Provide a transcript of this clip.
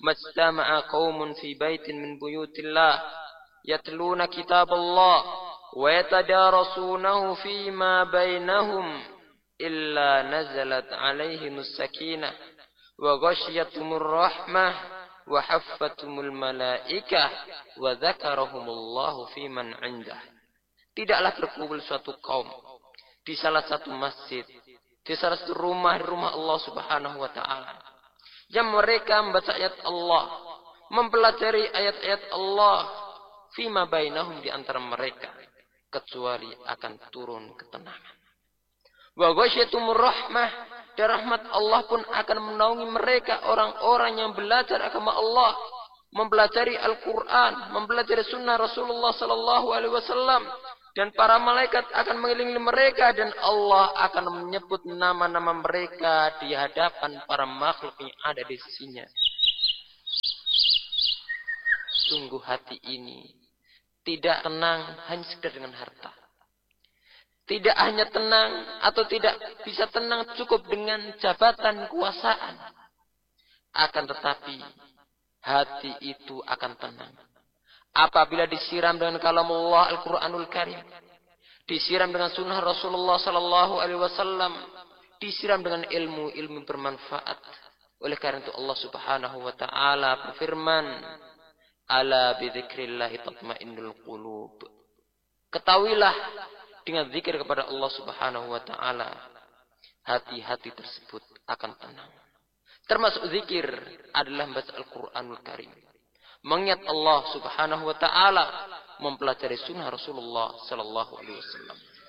Majtama'a qaumun fi baitin min buyutillah yatluna kitaballah wa yatadarasunahu fima bainahum illa nazalat alaihimus sakinah wa ghashiyatuhumur rahmah wa haffatumul malaikah wa dzakarahumullahu fiman 'indah. Tidaklah berkumpul suatu kaum di salah satu masjid, di salah satu rumah Allah Subhanahu wa taala, yang mereka membaca ayat Allah, mempelajari ayat-ayat Allah, fima bainahum, di antara mereka, kecuali akan turun ketenangan. Wa ghasyatumur rahmah, dan rahmat Allah pun akan menaungi mereka, orang-orang yang belajar agama Allah, mempelajari Al-Quran, mempelajari sunnah Rasulullah Sallallahu Alaihi Wasallam, dan para malaikat akan mengelilingi mereka, dan Allah akan menyebut nama-nama mereka di hadapan para makhluk yang ada di sisinya. Sungguh hati ini tidak tenang hanya sekedar dengan harta. Tidak hanya tenang atau tidak bisa tenang cukup dengan jabatan kekuasaan. Akan tetapi hati itu akan tenang apabila disiram dengan kalamullah Al-Quranul Karim, disiram dengan sunnah Rasulullah Sallallahu Alaihi Wasallam, disiram dengan ilmu bermanfaat. Oleh karena itu Allah Subhanahu Wa Taala berfirman, ala bidzikrillah tatmainnul qulub. Ketahuilah, dengan zikir kepada Allah Subhanahu Wa Taala, hati-hati tersebut akan tenang. Termasuk zikir adalah membaca Al-Quranul Karim, mengingat Allah Subhanahu Wa Taala, mempelajari sunnah Rasulullah Sallallahu Alaihi Wasallam.